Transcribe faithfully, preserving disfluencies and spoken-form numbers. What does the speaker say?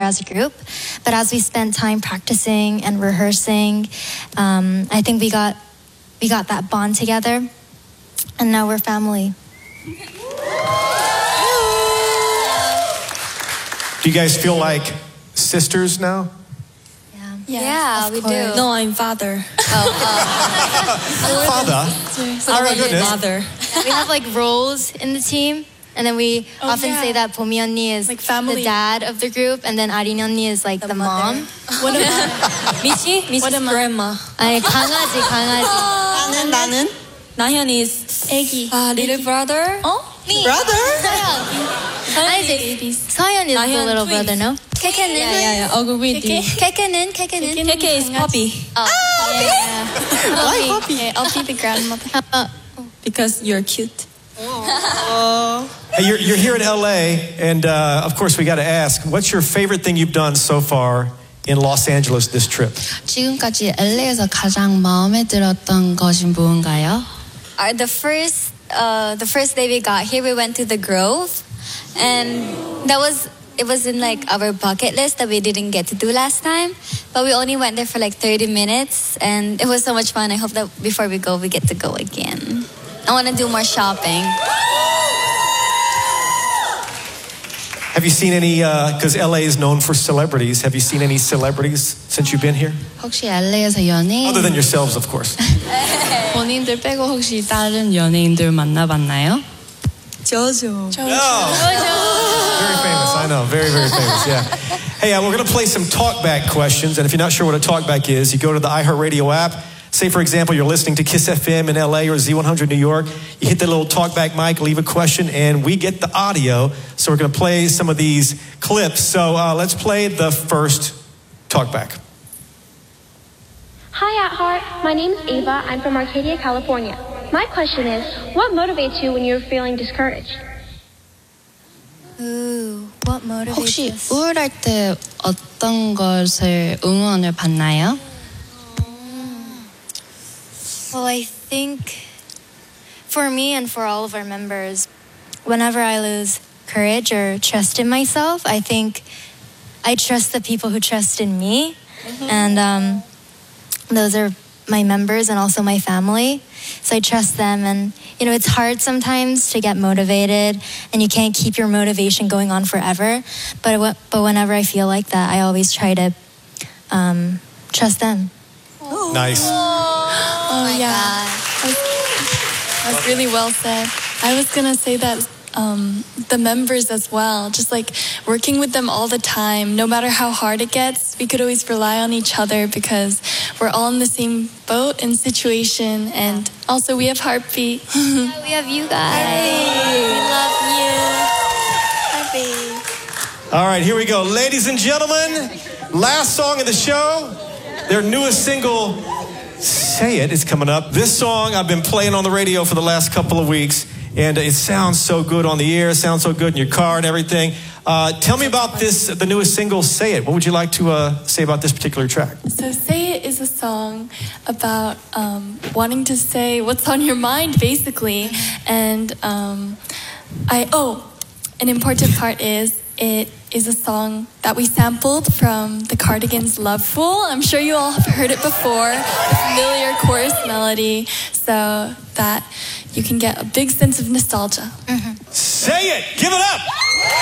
as a group. But as we spent time practicing and rehearsing, um, I think we got we got that bond together, and now we're family. Do you guys feel like sisters now? Yeah, Yeah, we do. No, I'm father. Father? Oh my goodness. Mother. We have like roles in the team, and then we Oh, often yeah. say that Bomi 언니 is Like family. the dad of the group, and then Arin 언니 is like the, mom. What am I? Michi? Michi's What am I? grandma. 아니 강아지 강아지. 나는 나는 Nahyun is 애기. uh, little brother. Oh? brother. 아니지. 서현 is the 나현 little twins. brother, no? 케케는? Yeah, yeah, yeah. Agree with you. 케케는 케케는. Keke is puppy Oh, yeah. Why puppy? Okay, I'll be the grandmother. Uh, because you're cute. Hey, you're, you're here in L A, and uh, of course we got to ask, what's your favorite thing you've done so far in Los Angeles this trip? 지금까지 엘에이에서 가장 마음에 들었던 것이 무언가요? Uh, the first, uh, the first day we got here, we went to the Grove, and that was it was in like our bucket list that we didn't get to do last time, but we only went there for like thirty minutes, and it was so much fun. I hope that before we go, we get to go again. I want to do more shopping. Have you seen any, because L A is known for celebrities, have you seen any celebrities since you've been here? 혹시 엘에이에서 연예인 Other than yourselves, of course. 본인들 빼고 혹시 다른 연예인들 만나봤나요? 조조. Very famous, I know. Very, very famous, yeah. Hey, uh, we're going to play some talkback questions, and if you're not sure what a talkback is, you go to the iHeartRadio app. Say, for example, you're listening to Kiss F M in L A or Z one hundred New York. You hit the little talkback mic, leave a question, and we get the audio. So we're going to play some of these clips. So uh, let's play the first talkback. Hi at Heart, my name is Ava. I'm from Arcadia, California. My question is, what motivates you when you're feeling discouraged? Ooh, what motivates 혹시 us? 우울할 때 어떤 것을 응원을 받나요? Well, I think for me and for all of our members, whenever I lose courage or trust in myself, I think I trust the people who trust in me. And um, those are my members and also my family. So I trust them. And, you know, it's hard sometimes to get motivated and you can't keep your motivation going on forever. But, w- but whenever I feel like that, I always try to um, trust them. Nice. Oh, yeah. That's, that's really well said. I was going to say that um, the members as well, just like working with them all the time, no matter how hard it gets, we could always rely on each other because we're all in the same boat and situation. And also we have Heartbeat. Yeah, we have you guys. We love you. Heartbeat. All right, here we go. Ladies and gentlemen, last song of the show, their newest single, Say It, is coming up. This song I've been playing on the radio for the last couple of weeks, and it sounds so good on the air, it sounds so good in your car and everything. Uh, tell me about this, the newest single, Say It. What would you like to uh, say about this particular track? So Say It is a song about um, wanting to say what's on your mind, basically. And um, I, oh, an important part is it is a song that we sampled from the Cardigans' Love Fool. I'm sure you all have heard it before, the familiar chorus melody, so that you can get a big sense of nostalgia. Say It! Give it up!